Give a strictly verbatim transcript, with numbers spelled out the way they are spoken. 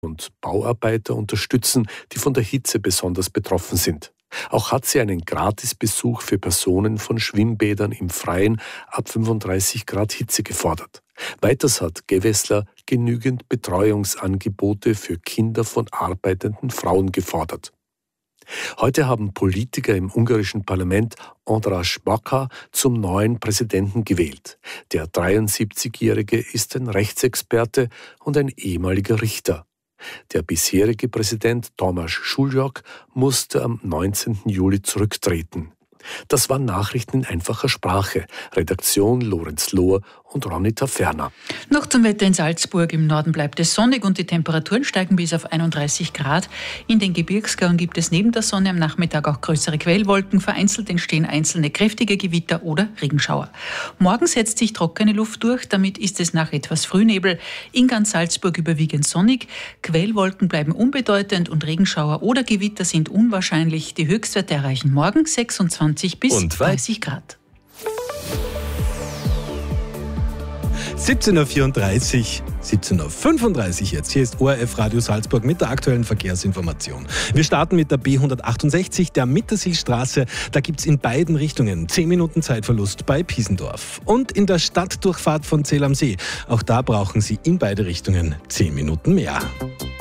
und Bauarbeiter unterstützen, die von der Hitze besonders betroffen sind. Auch hat sie einen Gratisbesuch für Personen von Schwimmbädern im Freien ab fünfunddreißig Grad Hitze gefordert. Weiters hat Gewessler genügend Betreuungsangebote für Kinder von arbeitenden Frauen gefordert. Heute haben Politiker im ungarischen Parlament András Baka zum neuen Präsidenten gewählt. Der dreiundsiebzigjährige ist ein Rechtsexperte und ein ehemaliger Richter. Der bisherige Präsident Tamás Šuljak musste am neunzehnten Juli zurücktreten. Das waren Nachrichten in einfacher Sprache. Redaktion Lorenz Lohr und Ronita Ferner. Noch zum Wetter in Salzburg. Im Norden bleibt es sonnig und die Temperaturen steigen bis auf einunddreißig Grad. In den Gebirgsgauen gibt es neben der Sonne am Nachmittag auch größere Quellwolken. Vereinzelt entstehen einzelne kräftige Gewitter oder Regenschauer. Morgen setzt sich trockene Luft durch. Damit ist es nach etwas Frühnebel in ganz Salzburg überwiegend sonnig. Quellwolken bleiben unbedeutend und Regenschauer oder Gewitter sind unwahrscheinlich. Die Höchstwerte erreichen morgen sechsundzwanzig bis dreißig Grad. siebzehn Uhr vierunddreißig, siebzehn Uhr fünfunddreißig jetzt. Hier ist O R F Radio Salzburg mit der aktuellen Verkehrsinformation. Wir starten mit der B hundertachtundsechzig, der Mittersielstraße. Da gibt es in beiden Richtungen zehn Minuten Zeitverlust bei Piesendorf. Und in der Stadtdurchfahrt von Zell am See. Auch da brauchen Sie in beide Richtungen zehn Minuten mehr.